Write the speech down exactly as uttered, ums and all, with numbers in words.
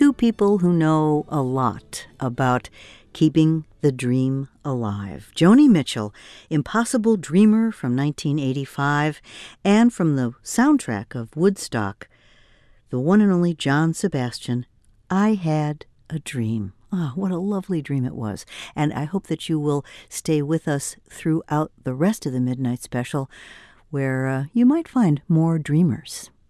two people who know a lot about keeping the dream alive. Joni Mitchell, Impossible Dreamer from nineteen eighty-five, and from the soundtrack of Woodstock, the one and only John Sebastian, I Had a Dream. Ah, what a lovely dream it was. And I hope that you will stay with us throughout the rest of the Midnight Special, where uh, you might find more dreamers.